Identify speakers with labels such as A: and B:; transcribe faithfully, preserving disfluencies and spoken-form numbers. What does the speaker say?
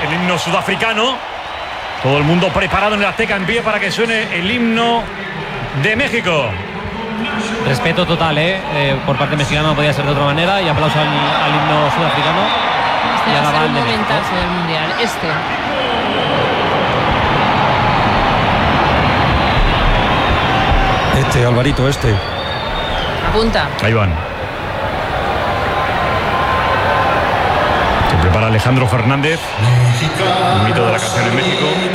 A: el himno sudafricano. Todo el mundo preparado en el Azteca en pie para que suene el himno de México.
B: Respeto total, ¿eh? Eh, por parte mexicana no podía ser de otra manera. Y aplauso al, al himno sudafricano.
C: Este
B: y a
C: va
B: la
C: a ser un
B: banda de México.
C: momentazo del Mundial. Este.
D: Este, Alvarito, este.
C: Apunta.
A: Ahí van. Se prepara Alejandro Fernández, el mito de la canción en México.